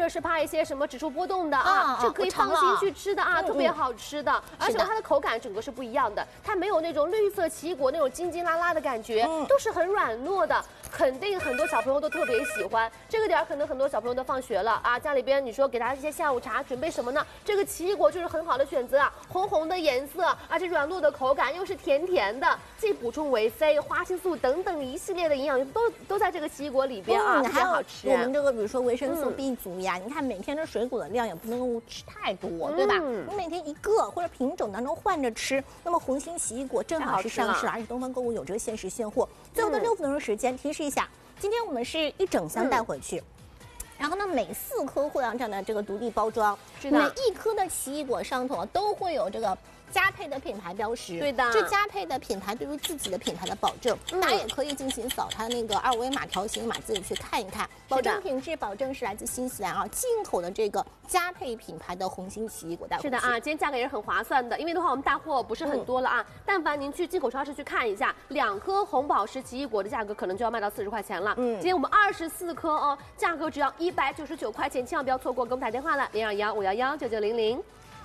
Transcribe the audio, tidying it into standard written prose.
是怕一些什么指数波动的啊，这可以放心去吃的啊，特别好吃的。而且它的口感整个是不一样的，它没有那种绿色奇异果那种筋筋拉拉的感觉，都是很软糯的。肯定很多小朋友都特别喜欢。这个点儿可能很多小朋友都放学了啊，家里边你说给他一些下午茶，准备什么呢？这个奇异果就是很好的选择啊，红红的颜色，而且软糯的口感，又是甜甜的，既补充维 C、花青素等等一系列的营养都在这个奇异果里边啊，特别好吃。 我们这个比如说维生素 B 族呀，你看每天的水果的量也不能够吃太多，对吧？你每天一个或者品种当中换着吃。那么红心奇异果正好是上市，而且东方购物有这个限时现货。最后的6分钟时间，提示一下，今天我们是一整箱带回去。然后呢，每4颗会有这样的这个独立包装，每一颗的奇异果上头都会有这个佳配的品牌标识。 对的， 这佳配的品牌对于自己的品牌的保证，大家也可以进行扫它那个2维码条形码，自己去看一看，保证品质，保证是来自新西兰啊进口的这个佳配品牌的红心奇异果带回去。 是的啊，今天价格也是很划算的，因为的话我们大货不是很多了啊，但凡您去进口超市去看一下，2颗红宝石奇异果的价格可能就要卖到40块钱了。今天我们24颗哦，价格只要199块钱，千万不要错过，给我们打电话了，021-511-9900。